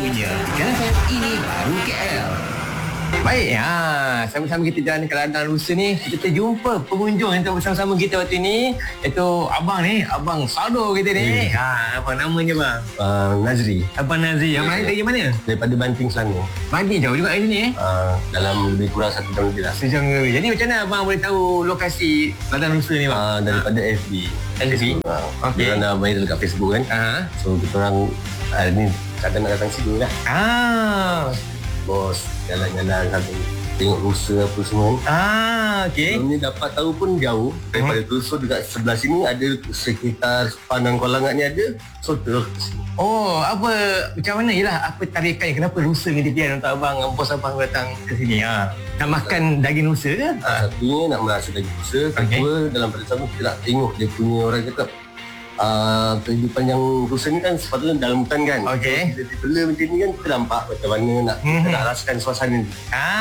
waktunya KFM Ini Baru KL. Baik, sama-sama kita jalan ke ladang rusa ni. Kita terjumpa pengunjung yang bersama-sama kita waktu ni, iaitu abang ni, Abang Saldo kita ni. Apa namanya bang? Nazri. Abang Nazri. Abang ni dari mana? Daripada Banting, Selangor. Banting jauh juga dari sini Dalam lebih kurang 1 jam lebih lah. Sejam lebih. Jadi macam mana abang boleh tahu lokasi ladang rusa ni bang? Daripada FB. FB? Okey. Kita nak main dekat Facebook kan. So kita orang hari ni kadang nak datang sini lah. Bos jalan-jalan sambil tengok rusa apa semua. Okey. Sebelum ni dapat tahu pun jauh daripada tu. So dekat sebelah sini ada sekitar Pandang Kolangat ni ada. So terus ke sini. Apa macam mana apa tarikannya, kenapa rusa ni dipilih untuk abang, bos abang datang ke sini? Nak makan daging rusa ke? Satunya nak merasa daging rusa. Kedua dalam pada sama kita nak tengok dia punya, orang kata kehidupan yang rusa ni kan sepatutnya dalam hutan kan. Okey. Kita dibela macam ni kan, kita nampak macam mana kita nak rasakan suasana ni.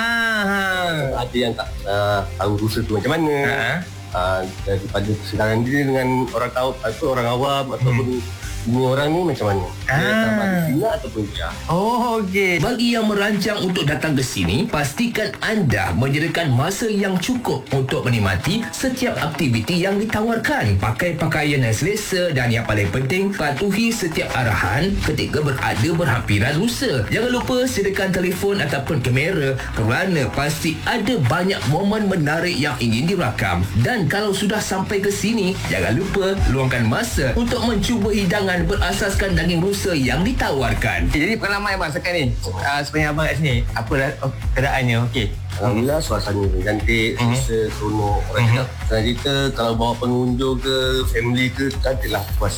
Ada yang tak tahu rusa tu macam mana. Daripada persidangan dia dengan orang tahu atau orang awam ataupun ini orang ni macam mana. Dia tak minat ataupun dia. Okey. Bagi yang merancang untuk datang ke sini, pastikan anda menyediakan masa yang cukup untuk menikmati setiap aktiviti yang ditawarkan. Pakai pakaian yang selesa dan yang paling penting, patuhi setiap arahan ketika berada berhampiran rusa. Jangan lupa sediakan telefon ataupun kamera kerana pasti ada banyak momen menarik yang ingin dirakam. Dan kalau sudah sampai ke sini, jangan lupa luangkan masa untuk mencuba hidangan berasaskan daging rusa yang ditawarkan. Jadi pengalaman abang sekarang ni, sebenarnya abang kat sini, apa keadaannya? Okey. Alhamdulillah suasana ni cantik, selesa, seronok. Orang cakap, senang cerita kalau bawa pengunjung ke, family ke, cantiklah, puas.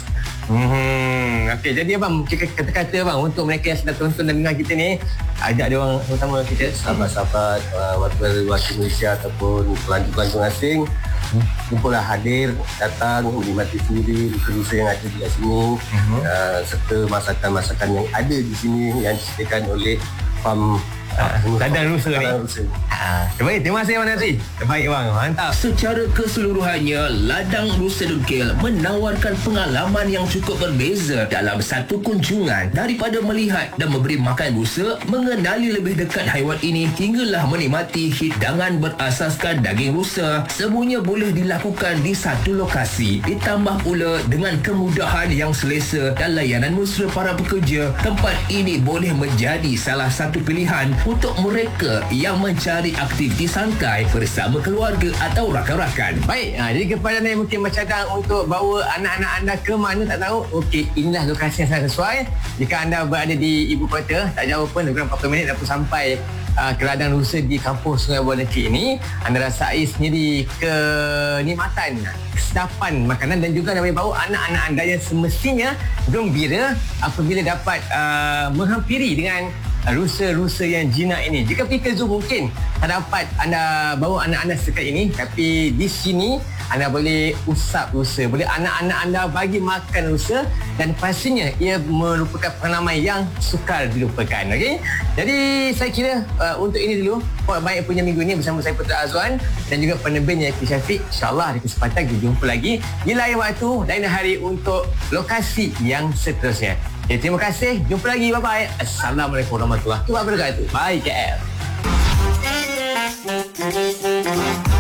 Okey, jadi abang kata-kata abang untuk mereka yang sedang tonton dan dengar kita ni, ajak dia orang, terutama kita sahabat-sahabat wakil Malaysia ataupun pelancong-pelancong asing, kumpullah hadir, datang menikmati sendiri rusa-rusa yang ada di sini, serta masakan-masakan yang ada di sini yang disediakan oleh farm ladang rusa ni. Baik, terima kasih Abang Nazri. Baik bang, mantap. Secara keseluruhannya, ladang rusa Dungkil menawarkan pengalaman yang cukup berbeza dalam satu kunjungan. Daripada melihat dan memberi makan rusa, mengenali lebih dekat haiwan ini hinggalah menikmati hidangan berasaskan daging rusa. Semuanya boleh dilakukan di satu lokasi. Ditambah pula dengan kemudahan yang selesa dan layanan mesra para pekerja, tempat ini boleh menjadi salah satu pilihan untuk mereka yang mencari aktiviti santai bersama keluarga atau rakan-rakan. Baik, jadi kepada anda yang mungkin bercadang untuk bawa anak-anak anda ke mana tak tahu, okey, inilah lokasi yang sangat sesuai. Jika anda berada di ibu kota, tak jauh pun, lebih kurang 40 minit dah pun sampai ke ladang rusa di kampung Sungai Buah Lekik ini. Anda rasai sendiri kenikmatan, kesedapan makanan dan juga anda boleh bawa anak-anak anda yang semestinya gembira apabila dapat menghampiri dengan rusa-rusa yang jinak ini. Jika pergi ke zoo mungkin tak dapat anda bawa anak-anak sekat ini, tapi di sini anda boleh usap rusa, boleh anak-anak anda bagi makan rusa, dan pastinya ia merupakan pengalaman yang sukar dilupakan. Okey, jadi saya kira untuk ini dulu Port Baik punya minggu ini bersama saya Putra Azwan dan juga penerbitnya Yaki Syafiq. InsyaAllah ada kesempatan kita jumpa lagi di lain waktu, lain hari untuk lokasi yang seterusnya. Okay, terima kasih. Jumpa lagi. Bye-bye. Assalamualaikum warahmatullahi wabarakatuh. Bye KL.